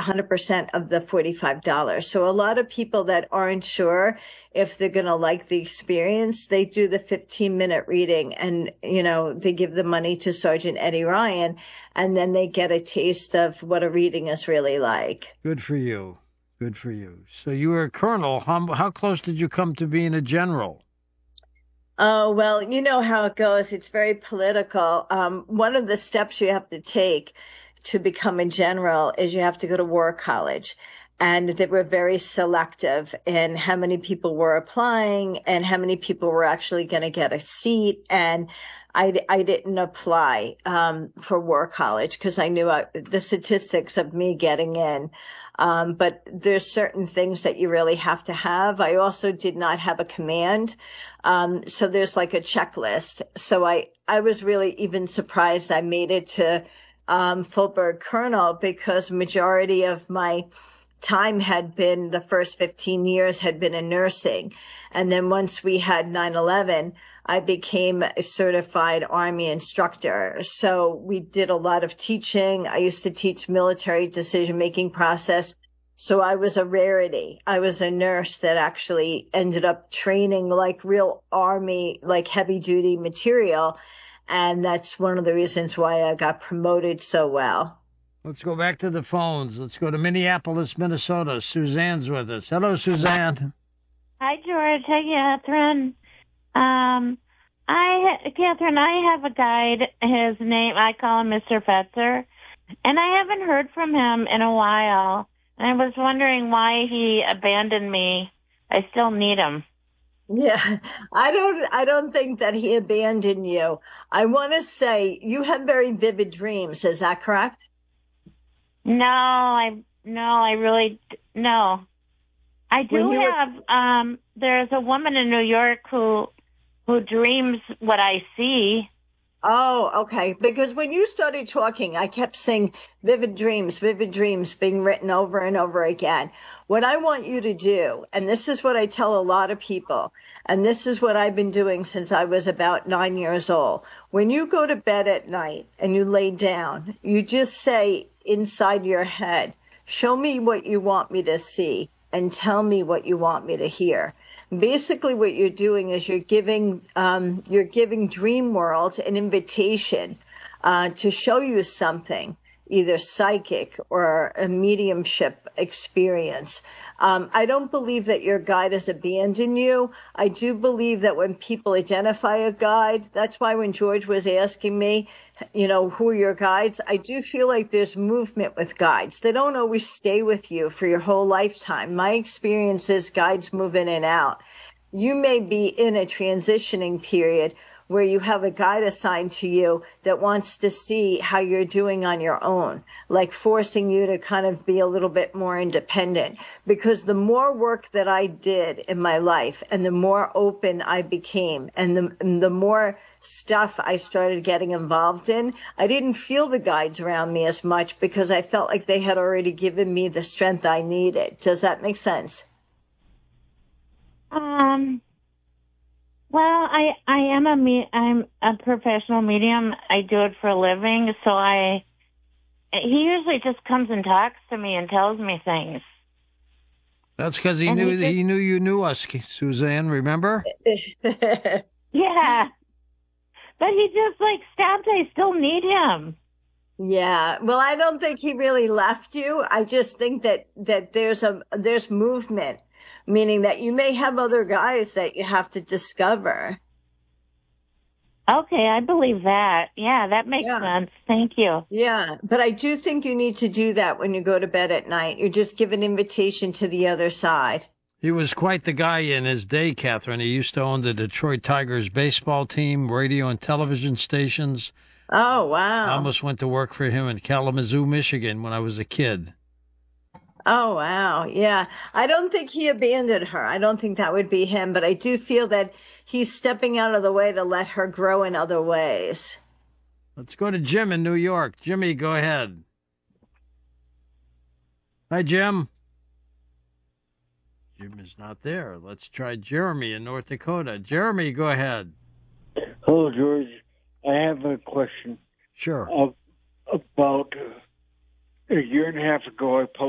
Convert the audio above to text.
100% of the $45. So a lot of people that aren't sure if they're going to like the experience, they do the 15-minute reading and, they give the money to Sergeant Eddie Ryan, and then they get a taste of what a reading is really like. Good for you. Good for you. So you were a colonel. How close did you come to being a general? Oh, well, you know how it goes. It's very political. One of the steps you have to take to become a general is you have to go to war college. And they were very selective in how many people were applying and how many people were actually going to get a seat. And I didn't apply for war college because I knew the statistics of me getting in. But there's certain things that you really have to have. I also did not have a command. So there's like a checklist. So I was really even surprised I made it to Fulberg Colonel because majority of my time had been the first 15 years had been in nursing. And then once we had 9/11, I became a certified Army instructor. So we did a lot of teaching. I used to teach military decision-making process. So I was a rarity. I was a nurse that actually ended up training like real Army, like heavy duty material. And that's one of the reasons why I got promoted so well. Let's go back to the phones. Let's go to Minneapolis, Minnesota. Suzanne's with us. Hello, Suzanne. Hi, George. Hi, Catherine. Catherine, I have a guide. His name, I call him Mr. Fetzer, and I haven't heard from him in a while. And I was wondering why he abandoned me. I still need him. Yeah, I don't think that he abandoned you. I want to say you have very vivid dreams. Is that correct? No, I really, no. I When do you were have, there's a woman in New York who dreams what I see. Oh, okay. Because when you started talking, I kept saying vivid dreams being written over and over again. What I want you to do, and this is what I tell a lot of people, and this is what I've been doing since I was about 9 years old. When you go to bed at night and you lay down, you just say inside your head, show me what you want me to see and tell me what you want me to hear. Basically, what you're doing is you're giving Dream World an invitation to show you something, either psychic or a mediumship experience. I don't believe that your guide has abandoned you. I do believe that when people identify a guide, that's why when George was asking me, who are your guides? I do feel like there's movement with guides. They don't always stay with you for your whole lifetime. My experience is guides move in and out. You may be in a transitioning period where you have a guide assigned to you that wants to see how you're doing on your own, like forcing you to kind of be a little bit more independent. Because the more work that I did in my life and the more open I became and the more stuff I started getting involved in, I didn't feel the guides around me as much because I felt like they had already given me the strength I needed. Does that make sense? Um, well, I'm a professional medium. I do it for a living, so he usually just comes and talks to me and tells me things. That's because And he knew you knew us, Suzanne. Remember? yeah, but he just like stopped. I still need him. Yeah. Well, I don't think he really left you. I just think that there's movement, meaning that you may have other guys that you have to discover. Okay, I believe that. Yeah, that makes Yeah. sense. Thank you. Yeah. But I do think you need to do that when you go to bed at night. You just give an invitation to the other side. He was quite the guy in his day, Catherine. He used to own the Detroit Tigers baseball team, radio and television stations. Oh, I wow. almost went to work for him in Kalamazoo, Michigan when I was a kid. Oh, wow. Yeah. I don't think he abandoned her. I don't think that would be him, but I do feel that he's stepping out of the way to let her grow in other ways. Let's go to Jim in New York. Jimmy, go ahead. Hi, Jim. Jim is not there. Let's try Jeremy in North Dakota. Jeremy, go ahead. Hello, George. I have a question. Sure. About a year and a half ago, I